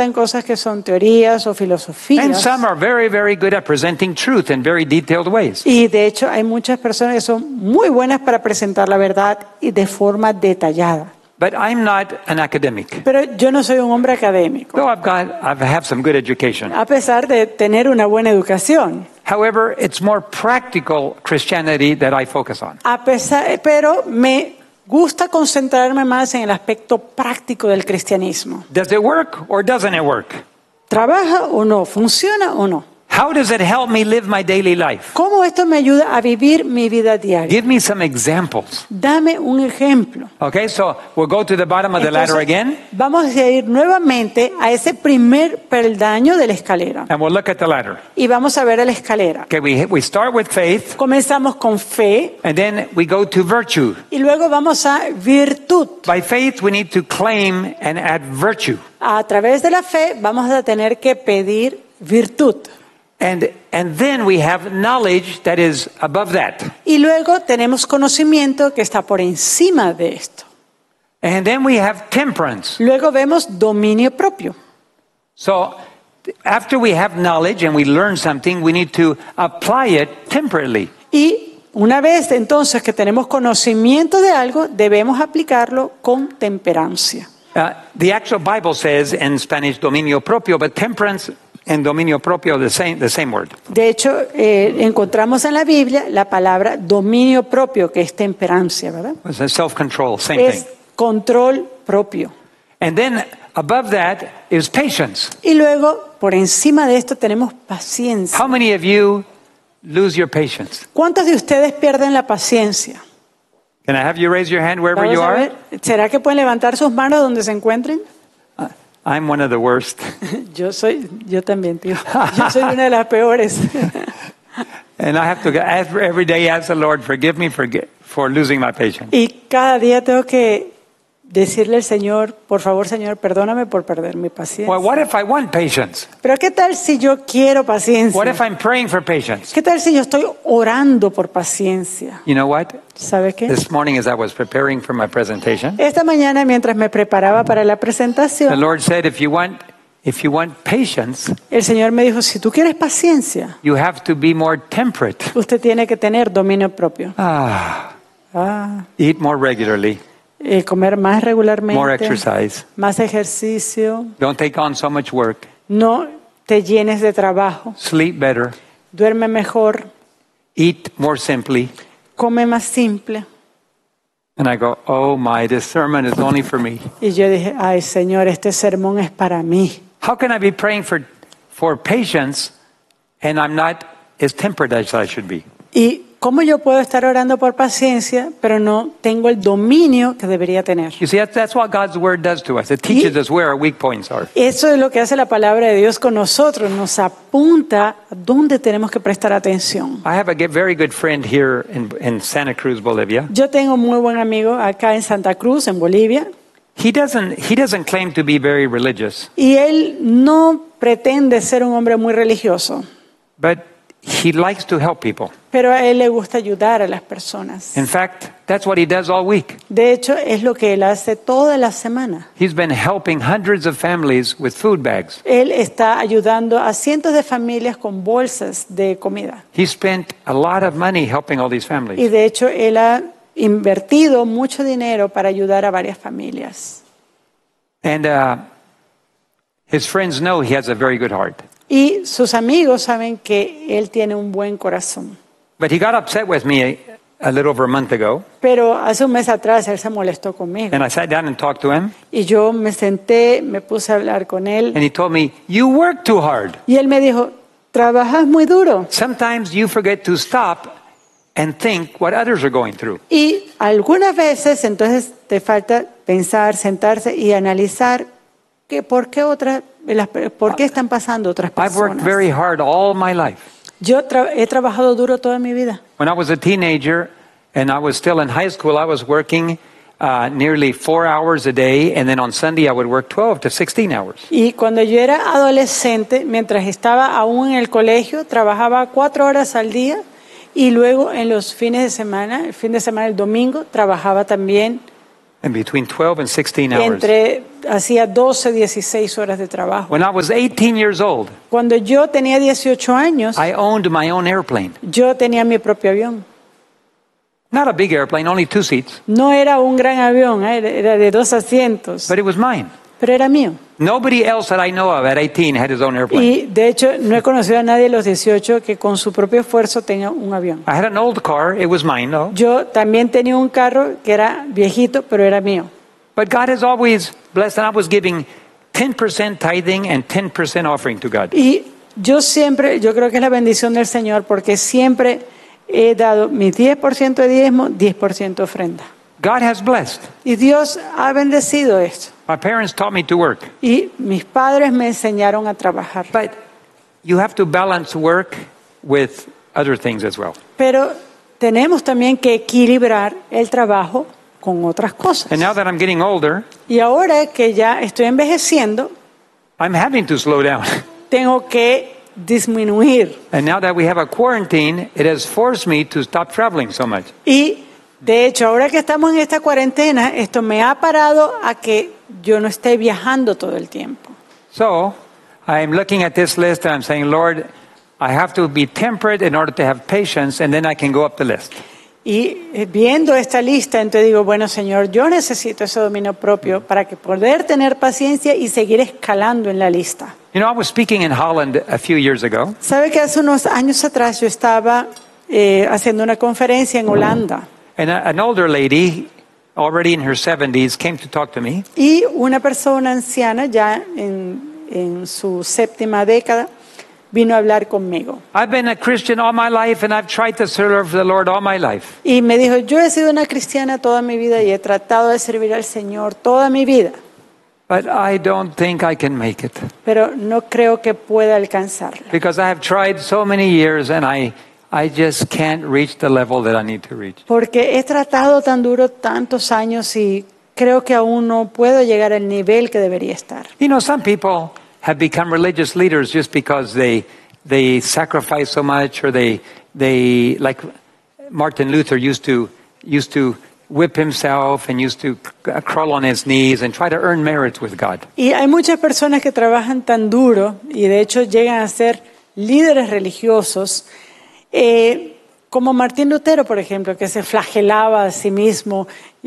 presentan cosas que son teorías o And filosofías. some are very, very good at presenting truth in very detailed ways. Y de hecho hay muchas personas que son muy buenas para presentar la verdad y de forma detallada. But I'm not an academic. Pero yo no soy un hombre académico, Though I have some good education. a pesar de tener una buena educación. However, it's more practical Christianity that I focus on. Pero me gusta concentrarme más en el aspecto práctico del cristianismo. Does it work or doesn't it work? ¿Trabaja o no? ¿Funciona o no? How does it help me live my daily life? ¿Cómo esto me ayuda a vivir mi vida diaria? Give me some examples. Dame un ejemplo. Okay, so we'll go to the bottom of the ladder Entonces, again, vamos a ir nuevamente a ese primer peldaño de la escalera. and we'll look at the ladder. Y vamos a ver a la escalera. Okay, we start with faith, Comenzamos con fe and then we go to virtue. y luego vamos a virtud. By faith, we need to claim and add virtue. A través de la fe vamos a tener que pedir virtud. And then we have knowledge that is above that. Y luego tenemos conocimiento que está por encima de esto. And then we have temperance. Luego vemos dominio propio. So after we have knowledge and we learn something, we need to apply it temperately. Y una vez entonces que tenemos conocimiento de algo, debemos aplicarlo con temperancia. The actual Bible says in Spanish dominio propio, but temperance and dominio propio the same word. De hecho, encontramos en la Biblia la palabra dominio propio, que es temperancia, ¿verdad? It's self-control, same Es thing. control propio. And then above that is patience. Y luego, por encima de esto, tenemos paciencia. How many of you lose your patience? ¿Cuántos de ustedes pierden la paciencia? Can I have you raise your hand wherever Vamos you a are? ver, ¿será que pueden levantar sus manos donde se encuentren? I'm one of the worst. Yo también, tío. Yo soy una de las peores. And I have to every day ask the Lord, forgive me for losing my patience. Y cada día tengo que decirle al Señor, por favor, Señor, perdóname por perder mi paciencia. Well, what if I want patience? Pero ¿qué tal si yo quiero paciencia? What if I'm praying for patience? ¿Qué tal si yo estoy orando por paciencia? You know what? ¿Sabe qué? This morning as I was preparing for my presentation, Esta mañana, mientras me preparaba para la the presentación, Lord said, if you want patience, el Señor me dijo, si tú quieres paciencia, you have to be more temperate. usted tiene que tener dominio propio. Eat more regularly, Comer más more regularmente, exercise. más ejercicio, Don't take on so much work. no te llenes de trabajo, Sleep better. duerme mejor, Eat more simply. come más simple. And I go, oh my, this sermon is only for me. Y yo dije, ay Señor, este sermón es para mí. How can I be praying for patience and I'm not as temperate as I should be? ¿Y cómo yo puedo estar orando por paciencia, pero no tengo el dominio que debería tener? You see, that's what God's word does to us. It teaches us where our weak points are. Eso es lo que hace la palabra de Dios con nosotros, nos apunta a dónde tenemos que prestar atención. I have a very good friend here in Santa Cruz, Bolivia. Yo tengo un muy buen amigo acá en Santa Cruz, en Bolivia, He doesn't claim to be very religious, y él no pretende ser un hombre muy religioso, but he likes to help people. pero a él le gusta ayudar a las personas. In fact, that's what he does all week. De hecho, es lo que él hace toda la semana. He's been helping hundreds of families with food bags. Él está ayudando a cientos de familias con bolsas de comida. He spent a lot of money helping all these Y families. de hecho, él ha invertido mucho dinero para ayudar a varias familias. And his friends know he has a very good heart. Y sus amigos saben que él tiene un buen corazón. But he got upset with me a little over a month ago, Pero hace un mes atrás él se molestó conmigo. and I sat down and talked to him, Y yo me senté, me puse a hablar con él. and he told me, you work too hard. Y él me dijo, trabajas muy duro. Sometimes you forget to stop and think what others are going through. Y algunas veces entonces te falta pensar, sentarse y analizar que por qué están pasando otras I've worked personas. very hard all my life. Yo he trabajado duro toda mi vida. When I was a teenager and I was still in high school, I was working nearly 4 hours a day, and then on Sunday I would work 12 to 16 hours. Y cuando yo era adolescente, mientras estaba aún en el colegio, trabajaba 4 horas al día y luego en los fines de semana, el fin de semana, el domingo, trabajaba también And between 12 and 16 hours. Hacía 12, 16 horas de trabajo. When I was 18 years old, Cuando yo tenía 18 años, I owned my own airplane. yo tenía mi propio avión. Not a big airplane, only 2 seats, No era un gran avión, era de 2 asientos, but it was mine. pero era mío. Nobody else that I know of at 18 had his own airplane. Y de hecho no he conocido a nadie a los 18 que con su propio esfuerzo tenga un avión. I had an old car, it was mine though. Yo también tenía un carro que era viejito, pero era mío. But God has always blessed, and I was giving 10% tithing and 10% offering to God. Y yo creo que es la bendición del Señor porque siempre he dado mi 10% de diezmo, 10% ofrenda. God has blessed. Y Dios ha bendecido esto. My parents taught me to work. Y mis padres me enseñaron a trabajar. But you have to balance work with other things as well. Pero tenemos también que equilibrar el trabajo con otras cosas. And now that I'm getting older, Y ahora que ya estoy envejeciendo, I'm having to slow down. tengo que disminuir. And now that we have a quarantine, it has forced me to stop traveling so much. Y de hecho, ahora que estamos en esta cuarentena, esto me ha parado a que yo no esté viajando todo el tiempo. So I'm looking at this list and I'm saying, Lord, I have to be temperate in order to have patience, and then I can go up the list. Y viendo esta lista, entonces digo, bueno, Señor, yo necesito ese dominio propio para que poder tener paciencia y seguir escalando en la lista. You know, I was speaking in Holland a few years ago, ¿Sabe que hace unos años atrás yo estaba haciendo una conferencia en Holanda? and an older lady, already in her 70s, came to talk to me. Y una persona anciana, ya en su séptima década, vino a hablar conmigo. I've been a Christian all my life, and I've tried to serve the Lord all my life. Y me dijo, yo he sido una cristiana toda mi vida y he tratado de servir al Señor toda mi vida, But I don't think I can make it. pero no creo que pueda alcanzarlo. Because I have tried so many years, and I just can't reach the level that I need to reach. Porque he tratado tan duro tantos años y creo que aún no puedo llegar al nivel que debería estar. You know, some people have become religious leaders just because they sacrifice so much, or they like Martin Luther used to whip himself and used to crawl on his knees and try to earn merits with God. Y hay muchas personas que trabajan tan duro y de hecho llegan a ser líderes religiosos, como Martín Lutero, por ejemplo, que se flagelaba a sí mismo,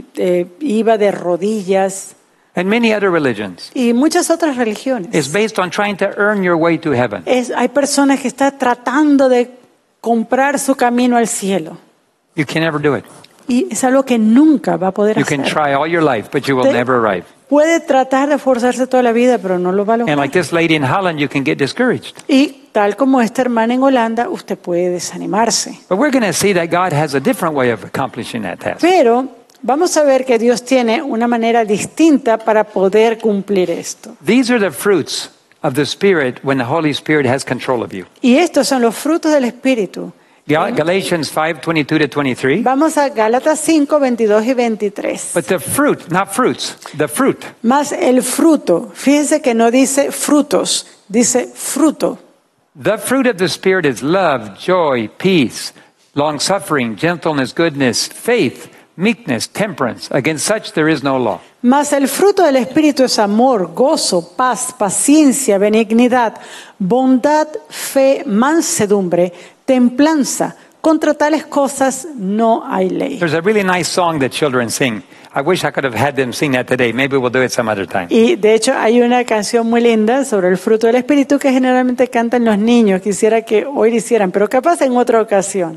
iba de rodillas. And many other religions. Y muchas otras religiones. It's based on trying to earn your way to heaven. Hay personas que están tratando de comprar su camino al cielo. You can never do it. Y es algo que nunca va a poder You hacer. can try all your life, but you will Usted never arrive. puede tratar de esforzarse toda la vida, pero no lo va a lograr. And like this lady in Holland, you can get discouraged. Y tal como esta hermana en Holanda, usted puede desanimarse. But we're going to see that God has a different way of accomplishing that task. Pero vamos a ver que Dios tiene una manera distinta para poder cumplir esto. These are the fruits of the Spirit when the Holy Spirit has control of you. Y estos son los frutos del Espíritu. Galatians 5:22-23. Vamos a Gálatas 5, 22 y 23. But the fruit, not fruits, the fruit. Más el fruto. Fíjense que no dice frutos, dice fruto. The fruit of the Spirit is love, joy, peace, long-suffering, gentleness, goodness, faith, meekness, temperance. Against such there is no law. Mas el fruto del Espíritu es amor, gozo, paz, paciencia, benignidad, bondad, fe, mansedumbre, templanza. Contra tales cosas no hay ley. There's a really nice song that children sing. I wish I could have had them sing that today. Maybe we'll do it some other time. Y de hecho hay una canción muy linda sobre el fruto del Espíritu que generalmente cantan los niños. Quisiera que hoy lo hicieran, pero capaz en otra ocasión.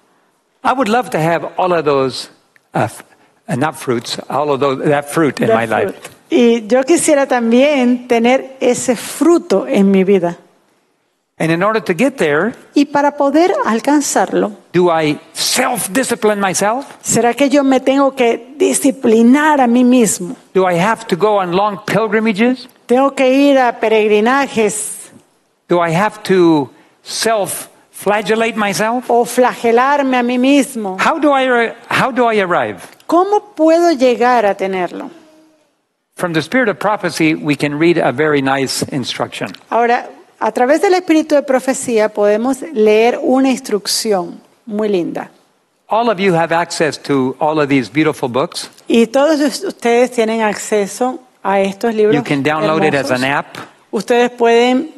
I would love to have all of those, not fruits, all of those, that fruit in my life. Y yo quisiera también tener ese fruto en mi vida. And in order to get there, Y para poder alcanzarlo, do I self-discipline myself? ¿será que yo me tengo que disciplinar a mí mismo? Do I have to go on long pilgrimages? ¿Tengo que ir a peregrinajes Do I have to self-flagellate myself? o flagelarme a mí mismo? How do I arrive? ¿Cómo puedo llegar a tenerlo? From the spirit of prophecy, we can read a very nice instruction. Ahora, a través del espíritu de profecía podemos leer una instrucción muy linda. all of you have access to all of these beautiful books. Y todos ustedes tienen acceso a estos libros You can download it as hermosos. an app. Ustedes pueden